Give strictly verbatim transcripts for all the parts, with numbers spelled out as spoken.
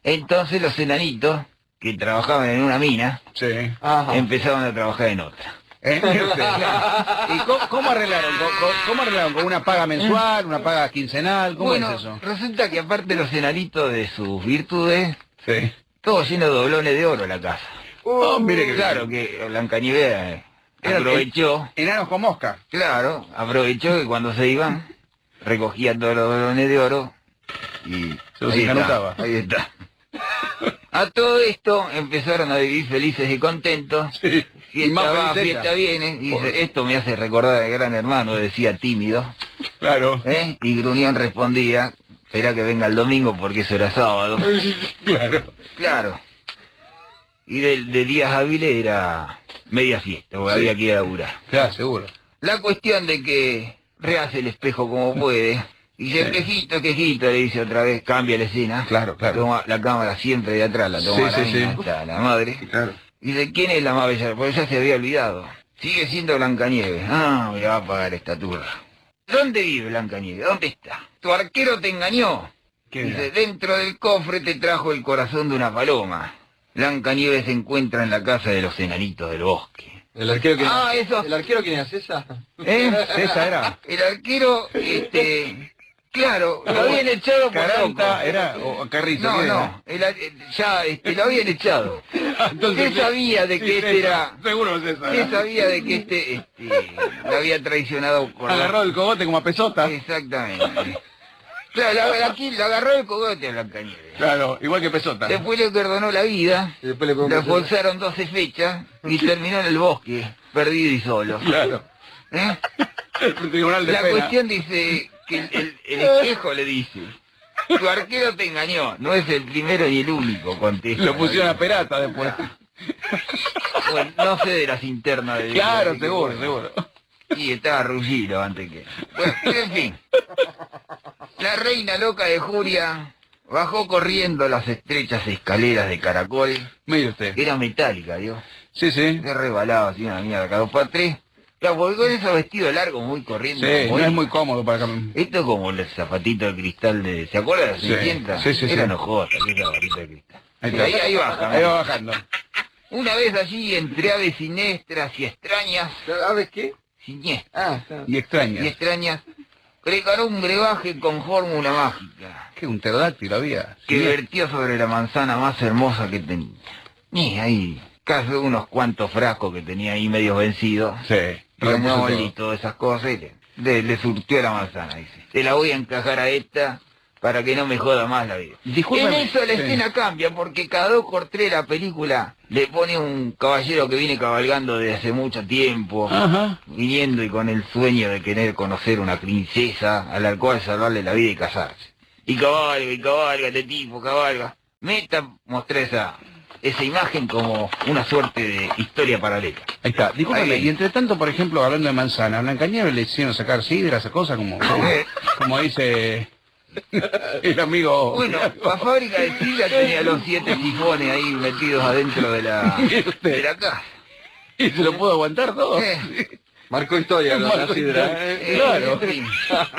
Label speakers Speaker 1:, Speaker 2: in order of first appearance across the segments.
Speaker 1: Entonces los enanitos, que trabajaban en una mina,
Speaker 2: Sí.
Speaker 3: Ajá.
Speaker 1: empezaron a trabajar en otra.
Speaker 2: ¿Eh? ¿Y cómo, cómo arreglaron? ¿Cómo, cómo- cómo arreglaron? ¿Con una paga mensual, una paga quincenal? ¿Cómo
Speaker 1: Bueno,
Speaker 2: es eso?
Speaker 1: resulta que aparte los enanitos de sus virtudes,
Speaker 2: Sí.
Speaker 1: todo lleno de doblones de oro la casa.
Speaker 2: Oh, mire que
Speaker 1: Claro que Blancanieves eh,
Speaker 2: Era-
Speaker 1: aprovechó,
Speaker 2: Enanos con mosca.
Speaker 1: claro, aprovechó que cuando se iban, recogía todos los doblones de oro y
Speaker 2: Se los
Speaker 1: ahí
Speaker 2: encanutaba.
Speaker 1: está, ahí está. A todo esto empezaron a vivir felices y contentos.
Speaker 2: Sí. Y
Speaker 1: Fiesta
Speaker 2: más
Speaker 1: va,
Speaker 2: feliz
Speaker 1: fiesta
Speaker 2: ella.
Speaker 1: viene, y
Speaker 2: Por-
Speaker 1: dice, esto me hace recordar al Gran Hermano, decía tímido,
Speaker 2: Claro.
Speaker 1: ¿eh? Y Gruñón respondía, espera que venga el domingo porque eso era sábado.
Speaker 2: Claro.
Speaker 1: Claro. Y de, de días hábiles era media fiesta, porque
Speaker 2: Sí.
Speaker 1: había que ir a laburar.
Speaker 2: Claro, seguro.
Speaker 1: La cuestión de que rehace el espejo como puede, y dice,
Speaker 2: Sí.
Speaker 1: quejito, quejito, le dice otra vez, cambia la escena.
Speaker 2: Claro, claro.
Speaker 1: Toma la cámara siempre de atrás, la toma
Speaker 2: Sí,
Speaker 1: la
Speaker 2: sí,
Speaker 1: mina,
Speaker 2: sí.
Speaker 1: está la madre.
Speaker 2: Claro.
Speaker 1: Dice, ¿quién es la más bella? Porque ya se había olvidado. Sigue siendo Blancanieves. Ah, me va a pagar esta turra. ¿Dónde vive Blancanieves? ¿Dónde está? Tu arquero te engañó.
Speaker 2: ¿Qué
Speaker 1: Dice,
Speaker 2: era?
Speaker 1: dentro del cofre te trajo el corazón de una paloma. Blancanieves se encuentra en la casa de los enanitos del bosque.
Speaker 3: ¿El arquero quién
Speaker 1: Ah,
Speaker 3: es?
Speaker 1: eso.
Speaker 3: ¿El arquero quién es? ¿César?
Speaker 1: ¿Eh?
Speaker 2: Esa era.
Speaker 1: El arquero, este... Claro, lo habían echado por loco.
Speaker 2: Caranta era o Carrizo.
Speaker 1: No,
Speaker 2: ¿quién era?
Speaker 1: no, el ar- ya este, lo habían echado.
Speaker 2: Entonces,
Speaker 1: ¿Qué sabía de
Speaker 2: sí,
Speaker 1: que este
Speaker 2: César.
Speaker 1: era...?
Speaker 2: Seguro es esa.
Speaker 1: ¿Qué sabía de que este, este lo había traicionado por la-
Speaker 2: Agarró el cogote como a pesota.
Speaker 1: Exactamente. Claro, la- aquí lo agarró el cogote a Blancanieves.
Speaker 2: Claro, igual que pesota.
Speaker 1: Después le perdonó la vida,
Speaker 3: Y después le pongo
Speaker 1: le
Speaker 3: un beso.
Speaker 1: forzaron doce fechas y terminó en el bosque, perdido y solo.
Speaker 2: Claro.
Speaker 1: ¿Eh?
Speaker 2: El tribunal de
Speaker 1: La
Speaker 2: pena.
Speaker 1: cuestión dice que el, el- el espejo le dice, tu arquero te engañó, no es el primero ni el único, contesta.
Speaker 2: Lo pusieron a perata después.
Speaker 1: Bueno, no sé de las internas de...
Speaker 2: Claro,
Speaker 1: de-
Speaker 2: seguro, seguro.
Speaker 1: Y estaba Ruggiero antes que... Bueno, en fin. La reina loca de Juria bajó corriendo las estrechas escaleras de caracol.
Speaker 2: Mire usted.
Speaker 1: Era metálica, Dios.
Speaker 2: Sí, sí.
Speaker 1: Se rebalaba así una mierda, cada dos para tres. La volvió en esos vestidos largos, muy corriendo.
Speaker 2: Sí,
Speaker 1: como
Speaker 2: no
Speaker 1: él.
Speaker 2: es muy cómodo para caminar.
Speaker 1: Esto es como el zapatito de cristal de... ¿Se acuerda de la
Speaker 2: Sí,
Speaker 1: Cenicienta?
Speaker 2: sí, sí, sí.
Speaker 1: Era enojosa, ese zapatito de cristal.
Speaker 2: Ahí,
Speaker 1: Sí,
Speaker 2: está.
Speaker 1: ahí, ahí baja.
Speaker 2: Ahí va bajando.
Speaker 1: Una vez allí, entre aves siniestras y extrañas...
Speaker 3: ¿Sabes qué?
Speaker 1: Siniestras.
Speaker 3: Ah, está.
Speaker 2: Y extraña.
Speaker 1: y extrañas, preparó un brebaje con fórmula mágica,
Speaker 2: ¿Qué? Un pterodáctilo había.
Speaker 1: que
Speaker 2: Sí.
Speaker 1: vertió sobre la manzana más hermosa que tenía. Y ahí, casi unos cuantos frascos que tenía ahí medio vencidos,
Speaker 2: Sí.
Speaker 1: ramón
Speaker 2: Repuso
Speaker 1: y todas esas cosas, y le, le, le surtió la manzana, dice. Te la voy a encajar a esta para que no me joda más la vida.
Speaker 2: Discúlpeme.
Speaker 1: En eso la
Speaker 2: Sí.
Speaker 1: escena cambia, porque cada dos por tres la película le pone un caballero que viene cabalgando desde hace mucho tiempo,
Speaker 2: Ajá.
Speaker 1: viniendo y con el sueño de querer conocer una princesa a la cual salvarle la vida y casarse. Y cabalga, y cabalga, este tipo, cabalga. Meta mostró esa, esa imagen como una suerte de historia paralela.
Speaker 2: Ahí está. Discúlpeme.
Speaker 1: Ahí.
Speaker 2: Y entre tanto, por ejemplo, hablando de manzana, a Blancanieves le hicieron sacar sidra, esa cosa, como, como, como dice el amigo.
Speaker 1: Bueno, la fábrica de sidra tenía los siete sifones ahí metidos adentro de la,
Speaker 2: Mire usted.
Speaker 1: de la casa.
Speaker 2: ¿Y se lo pudo aguantar todo?
Speaker 1: Eh,
Speaker 3: Marcó historia, ¿no?
Speaker 2: Marcó
Speaker 3: La sidra,
Speaker 2: historia.
Speaker 3: ¿eh?
Speaker 1: eh,
Speaker 2: Claro.
Speaker 1: en fin.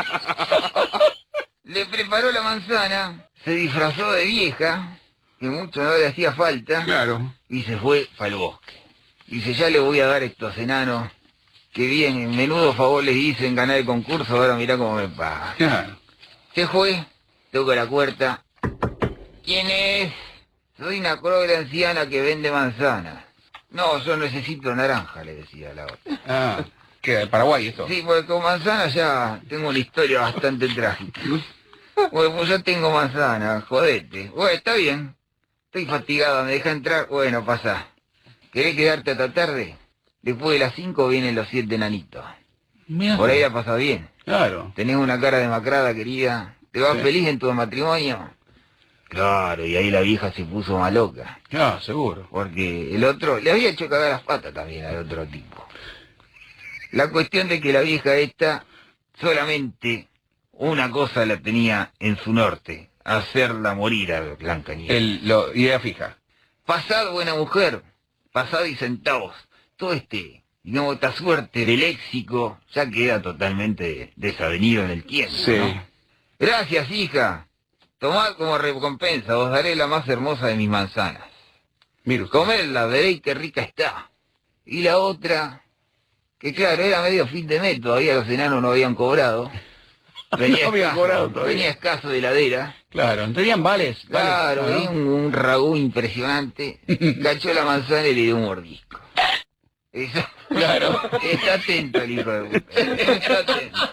Speaker 1: Le preparó la manzana, se disfrazó de vieja, que mucho no le hacía falta,
Speaker 2: Claro.
Speaker 1: y se fue para el bosque. Dice, ya le voy a dar a estos enanos, que bien, menudo favor les hice en ganar el concurso, ahora mirá cómo me pagan.
Speaker 2: Claro.
Speaker 1: Se fue, toca la puerta. ¿Quién es? Soy una crogra anciana que vende manzanas. No, yo necesito naranja, le decía la otra.
Speaker 2: Ah, ¿qué? ¿Paraguay esto?
Speaker 1: Sí, porque con manzana ya tengo una historia bastante trágica. Bueno, pues ya tengo manzana, jodete. Bueno, está bien. Estoy fatigada, ¿me deja entrar? Bueno, pasa. ¿Querés quedarte hasta tarde? Después de las cinco vienen los siete enanitos.
Speaker 2: Mirá.
Speaker 1: Por ahí la pasa bien.
Speaker 2: Claro.
Speaker 1: Tenés una cara demacrada, querida. ¿Te vas
Speaker 2: Sí.
Speaker 1: feliz en tu matrimonio? Claro, y ahí la vieja se puso más loca.
Speaker 2: Claro, seguro.
Speaker 1: Porque el otro, le había hecho cagar las patas también al otro tipo. La cuestión de que la vieja esta solamente una cosa la tenía en su norte, hacerla morir a Blancanieves.
Speaker 2: El, lo, idea fija.
Speaker 1: Pasad buena mujer, pasad y sentaos. Todo este, digamos, esta suerte de léxico ya queda totalmente desavenido en el tiempo,
Speaker 2: Sí.
Speaker 1: ¿no? Gracias, hija. Tomad como recompensa, os daré la más hermosa de mis manzanas.
Speaker 2: Mire usted.
Speaker 1: Comerla, veréis qué rica está. Y la otra, que claro, era medio fin de mes, todavía los enanos no habían cobrado. Venía,
Speaker 2: No habían
Speaker 1: escaso,
Speaker 2: cobrado todavía.
Speaker 1: venía escaso de heladera.
Speaker 2: Claro, tenían vales.
Speaker 1: Claro,
Speaker 2: vales,
Speaker 1: venía
Speaker 2: ¿no?
Speaker 1: un, un ragú impresionante. Cachó la manzana y le dio un mordisco. Eso,
Speaker 2: Claro.
Speaker 1: está atento el hijo de puta. Está atento.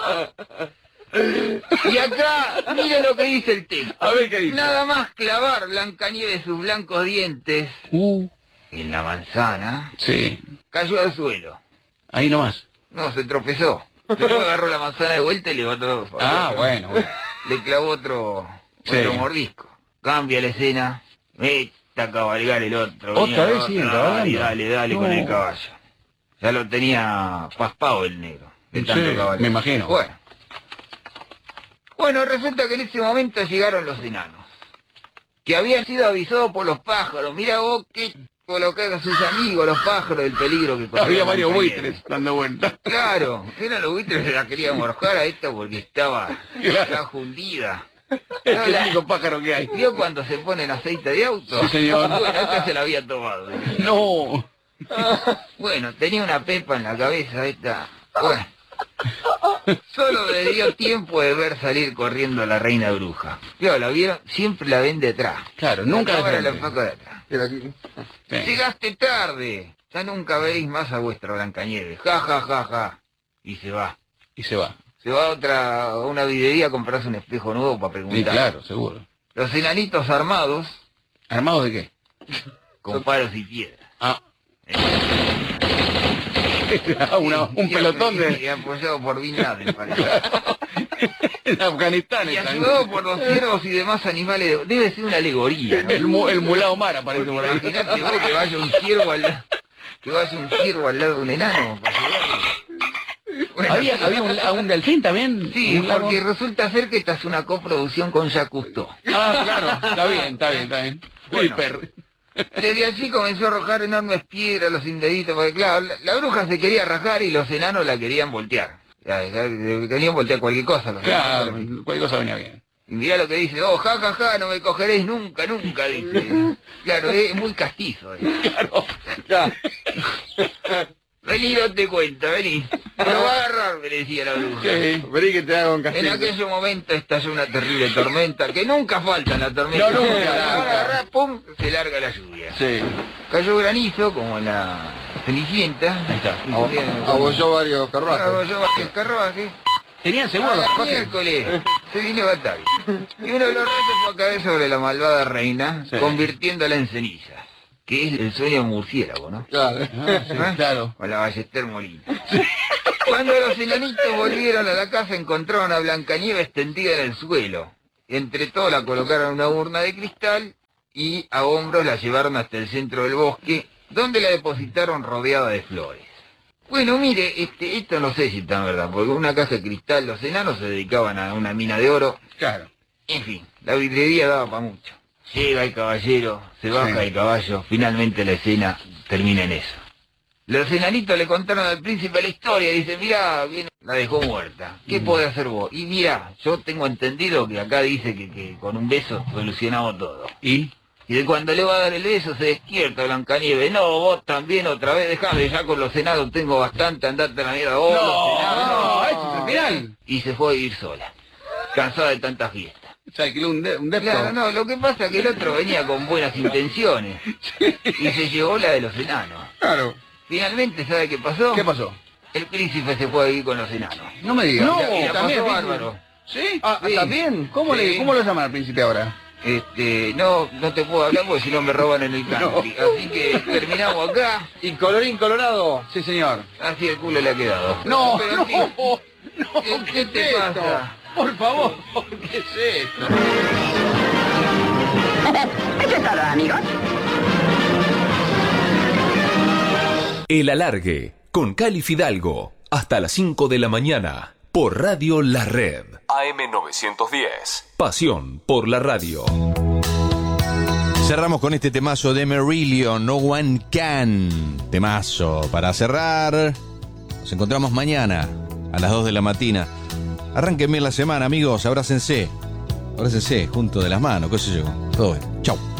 Speaker 1: Y acá, miren lo que dice el texto.
Speaker 2: A ver qué dice.
Speaker 1: Nada más clavar Blancanieves sus blancos dientes
Speaker 2: Uh,
Speaker 1: en la manzana,
Speaker 2: sí.
Speaker 1: cayó al suelo.
Speaker 2: Ahí nomás.
Speaker 1: No, se tropezó. Después agarró la manzana de vuelta y le botó.
Speaker 2: Ah, bueno, bueno.
Speaker 1: Le clavó otro,
Speaker 2: Sí.
Speaker 1: otro mordisco. Cambia la escena. Meta a cabalgar el otro.
Speaker 2: ¿Otra
Speaker 1: venía el
Speaker 2: vez
Speaker 1: otro,
Speaker 2: siguen
Speaker 1: dale,
Speaker 2: cabalgando?
Speaker 1: Dale, dale con
Speaker 2: No.
Speaker 1: el caballo. Ya lo tenía paspado el negro. De
Speaker 2: Sí,
Speaker 1: tanto cabalgar.
Speaker 2: me imagino.
Speaker 1: Bueno. Bueno, resulta que en ese momento llegaron los enanos. Que habían sido avisados por los pájaros. Mira vos qué colocaron a sus amigos, los pájaros, del peligro que corría
Speaker 2: Había varios
Speaker 1: Blancanieves.
Speaker 2: buitres dando vuelta.
Speaker 1: Claro, eran los buitres que la querían morjar a esta porque estaba ya fundida.
Speaker 2: Es el único pájaro que hay.
Speaker 1: ¿Vio cuando se ponen aceite de auto?
Speaker 2: Sí, señor.
Speaker 1: Bueno, esta se la había tomado.
Speaker 2: No.
Speaker 1: Bueno, tenía una pepa en la cabeza esta. Bueno, solo le dio tiempo de ver salir corriendo a la reina bruja. Claro, la vieron, siempre la ven detrás.
Speaker 2: Claro, nunca
Speaker 1: la
Speaker 2: de
Speaker 1: cámara la
Speaker 2: frente.
Speaker 1: enfoca de atrás.
Speaker 3: Era aquí.
Speaker 2: Sí.
Speaker 1: Llegaste tarde. Ya nunca veréis más a vuestra Blancanieves. Ja, ja, ja, ja. Y se va.
Speaker 2: Y se va.
Speaker 1: Se va a otra, a una videría a comprarse un espejo nuevo para preguntar.
Speaker 2: Sí, claro, seguro.
Speaker 1: Los enanitos armados,
Speaker 2: ¿Armados de qué?
Speaker 1: con palos y piedras.
Speaker 2: Ah. Una- un
Speaker 1: Y-
Speaker 2: pelotón
Speaker 1: y-
Speaker 2: de...
Speaker 1: y apoyado por Bin Laden, parece.
Speaker 2: en Afganistán.
Speaker 1: Y
Speaker 2: están.
Speaker 1: ayudado por los ciervos y demás animales. de- Debe ser una alegoría, ¿no?
Speaker 2: El, mu- el mulao Mara aparece por ahí.
Speaker 1: Imagínate vos que vaya un ciervo al lado, que vaya un ciervo al lado de un enano. para ayudarlo. Bueno,
Speaker 2: ¿Había, había un, un delfín también?
Speaker 1: sí,
Speaker 2: ¿Un lago?
Speaker 1: porque resulta ser que esta es una coproducción con Jacques Cousteau.
Speaker 2: Ah, claro, está bien, está bien, está bien.
Speaker 1: Bueno.
Speaker 2: Piper.
Speaker 1: Desde allí comenzó a arrojar enormes piedras a los indeditos, porque claro, la, la bruja se quería rajar y los enanos la querían voltear. Ya, ya, querían voltear cualquier cosa. Los
Speaker 2: Claro,
Speaker 1: enanos.
Speaker 2: cualquier cosa venía bien.
Speaker 1: Y mirá lo que dice, oh, ja, ja, ja, no me cogeréis nunca, nunca, dice. Claro, es muy castizo. eh.
Speaker 2: Claro.
Speaker 3: Ya.
Speaker 1: Vení, no te cuento, vení. Me lo va a agarrar, me decía la bruja.
Speaker 2: Sí.
Speaker 3: Vení que te hago un
Speaker 1: En
Speaker 3: castigo.
Speaker 1: aquel momento estalló una terrible tormenta, que nunca falta en la tormenta.
Speaker 2: No, nunca,
Speaker 1: La van a
Speaker 2: nunca.
Speaker 1: agarrar, pum, se larga la lluvia.
Speaker 3: Sí.
Speaker 1: Cayó granizo, como en la Cenicienta.
Speaker 2: Ahí está.
Speaker 1: Y subieron-
Speaker 3: Abolló varios carruajes.
Speaker 1: Abolló varios carruajes.
Speaker 2: ¿Tenían seguro
Speaker 1: Ah,
Speaker 2: los
Speaker 1: el
Speaker 2: carruajes?
Speaker 1: miércoles se vino Batavia. Y uno de los ratos fue a caer sobre la malvada reina,
Speaker 2: Sí.
Speaker 1: convirtiéndola en cenizas. Que es el sueño murciélago, ¿no?
Speaker 3: Claro.
Speaker 2: Ah, sí,
Speaker 1: ¿Eh?
Speaker 2: claro.
Speaker 1: Con la Ballester Molina. Cuando los enanitos volvieron a la casa encontraron a Blancanieves tendida en el suelo. Entre todos la colocaron en una urna de cristal y a hombros la llevaron hasta el centro del bosque, donde la depositaron rodeada de flores. Bueno, mire, este, esto no sé si está en verdad, porque una caja de cristal, los enanos se dedicaban a una mina de oro.
Speaker 2: Claro.
Speaker 1: En fin, la vidrería daba para mucho. Llega el caballero, se baja
Speaker 2: Sí.
Speaker 1: el caballo, finalmente la escena termina en eso. Los enanitos le contaron al príncipe la historia, dice, mirá, viene, la dejó muerta, ¿qué
Speaker 2: Mm.
Speaker 1: podés hacer vos? Y mirá, yo tengo entendido que acá dice que, que con un beso solucionamos todo.
Speaker 2: ¿Y?
Speaker 1: Y de cuando le va a dar el beso se despierta Blancanieves, no, vos también otra vez, dejame, ya con los enanos tengo bastante, andate a la mierda, vos, los enanos,
Speaker 2: no, ese es el final.
Speaker 1: Y se fue a vivir sola, cansada de tanta fiesta.
Speaker 2: Se alquiló un, de, un depto.
Speaker 1: Claro, no, lo que pasa es que el otro venía con buenas intenciones y se llevó la de los enanos.
Speaker 3: Claro.
Speaker 1: Finalmente, ¿sabe qué pasó?
Speaker 2: ¿Qué pasó?
Speaker 1: El príncipe se fue a vivir con los enanos.
Speaker 2: No me digas.
Speaker 3: No,
Speaker 1: Y la
Speaker 2: también
Speaker 1: pasó
Speaker 2: príncipe.
Speaker 1: bárbaro.
Speaker 2: ¿Sí?
Speaker 3: Ah,
Speaker 1: Sí.
Speaker 3: ¿también?
Speaker 2: ¿Cómo,
Speaker 1: Sí.
Speaker 2: le, ¿Cómo lo llaman al príncipe ahora?
Speaker 1: Este, no, no te puedo hablar porque si no me roban en el country. Así que terminamos acá.
Speaker 3: ¿Y colorín colorado?
Speaker 2: Sí, señor.
Speaker 1: Así el culo le ha quedado.
Speaker 2: No,
Speaker 1: Pero,
Speaker 2: no,
Speaker 1: tío,
Speaker 2: no.
Speaker 1: ¿Qué, qué te
Speaker 2: es esto?
Speaker 1: pasa?
Speaker 2: Por favor, ¿qué es esto?
Speaker 4: Eso es todo, amigos.
Speaker 5: El Alargue, con Cali Fidalgo, hasta las cinco de la mañana, por Radio La Red. A M novecientos diez. Pasión por la radio.
Speaker 6: Cerramos con este temazo de Marillion, No One Can. Temazo para cerrar. Nos encontramos mañana a las dos de la mañana. Arránquenme la semana, amigos. Abrácense. abrácense junto de las manos, qué sé yo. Todo bien. Chau.